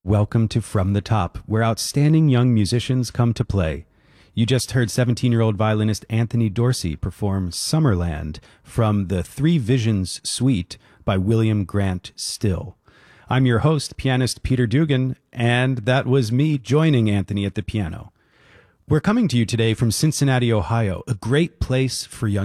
Welcome to From the Top, where outstanding young musicians come to play. You just heard 17-year-old violinist Anthony Dorsey perform Summerland from the Three Visions Suite by William Grant Still. I'm your host, pianist Peter Dugan, and that was me joining Anthony at the piano. We're coming to you today from Cincinnati, Ohio, a great place for young